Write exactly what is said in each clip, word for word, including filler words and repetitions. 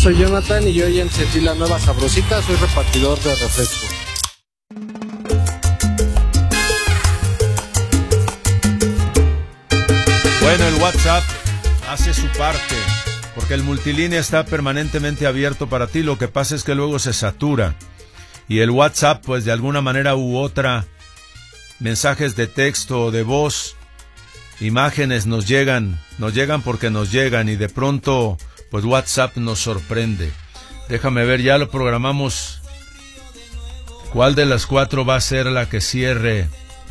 soy Jonathan y hoy encendí la nueva sabrosita, soy repartidor de refresco. Bueno, el WhatsApp hace su parte, porque el multilínea está permanentemente abierto para ti. Lo que pasa es que luego se satura. Y el WhatsApp, pues de alguna manera u otra, mensajes de texto o de voz, imágenes nos llegan, nos llegan porque nos llegan y de pronto, pues WhatsApp nos sorprende. Déjame ver, ya lo programamos. ¿Cuál de las cuatro va a ser la que cierre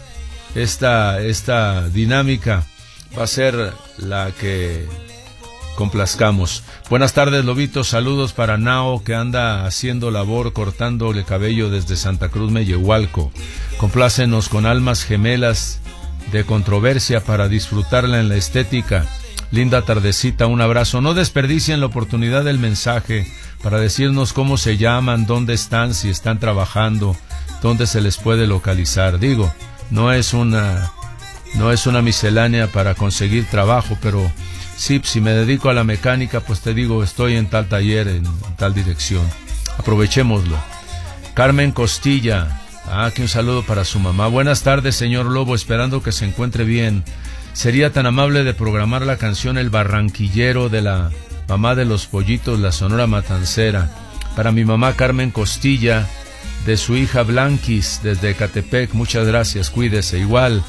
esta, esta dinámica? Va a ser la que complazcamos. Buenas tardes, Lobito, saludos para Nao, que anda haciendo labor cortando el cabello desde Santa Cruz, Mellehualco. Complácenos con Almas Gemelas de Controversia para disfrutarla en la estética. Linda tardecita, un abrazo. No desperdicien la oportunidad del mensaje para decirnos cómo se llaman, dónde están, si están trabajando, dónde se les puede localizar. Digo, no es una... No es una miscelánea para conseguir trabajo, pero sí, si me dedico a la mecánica, pues te digo, estoy en tal taller, en, en tal dirección. Aprovechémoslo. Carmen Costilla, ah, aquí un saludo para su mamá. Buenas tardes, señor Lobo, esperando que se encuentre bien. ¿Sería tan amable de programar la canción El Barranquillero de la mamá de los pollitos, la Sonora Matancera? Para mi mamá Carmen Costilla, de su hija Blanquis, desde Ecatepec. Muchas gracias, cuídese. Igual.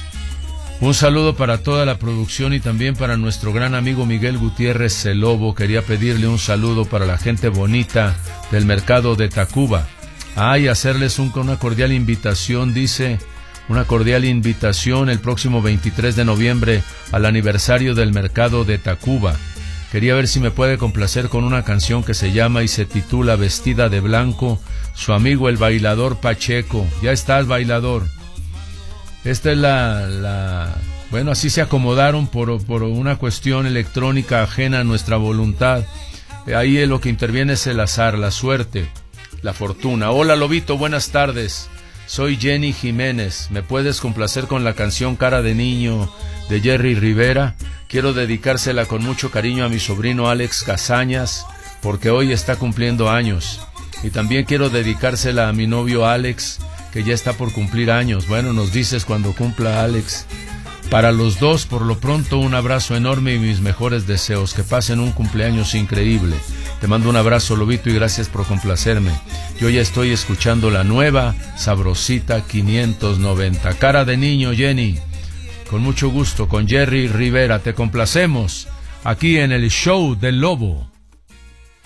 Un saludo para toda la producción y también para nuestro gran amigo Miguel Gutiérrez el Lobo. Quería pedirle un saludo para la gente bonita del mercado de Tacuba. Ah, y hacerles un, una cordial invitación, dice, una cordial invitación el próximo veintitrés de noviembre al aniversario del mercado de Tacuba. Quería ver si me puede complacer con una canción que se llama y se titula Vestida de Blanco, su amigo el bailador Pacheco. Ya estás, bailador. Esta es la, la... Bueno, así se acomodaron por, por una cuestión electrónica ajena a nuestra voluntad. Ahí lo que interviene es el azar, la suerte, la fortuna. Hola, Lobito, buenas tardes. Soy Jenny Jiménez. ¿Me puedes complacer con la canción Cara de Niño de Jerry Rivera? Quiero dedicársela con mucho cariño a mi sobrino Alex Casañas, porque hoy está cumpliendo años. Y también quiero dedicársela a mi novio Alex, que ya está por cumplir años. Bueno, nos dices cuando cumpla Alex. Para los dos, por lo pronto, un abrazo enorme y mis mejores deseos. Que pasen un cumpleaños increíble. Te mando un abrazo, Lobito, y gracias por complacerme. Yo ya estoy escuchando la nueva Sabrosita quinientos noventa. Cara de Niño, Jenny. Con mucho gusto, con Jerry Rivera. Te complacemos aquí en el show del Lobo.